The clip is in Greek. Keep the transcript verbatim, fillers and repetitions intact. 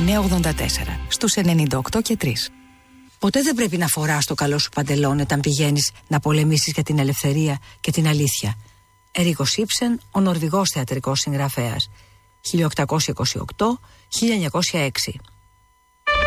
εννιά ογδόντα τέσσερα στους ενενήντα οκτώ και τρία. Ποτέ δεν πρέπει να φοράς το καλό σου παντελόνι όταν πηγαίνεις να πολεμήσεις για την ελευθερία και την αλήθεια. Ερίκος Ήψεν, ο Νορβηγός θεατρικός συγγραφέας, χίλια οκτακόσια είκοσι οκτώ με χίλια εννιακόσια έξι.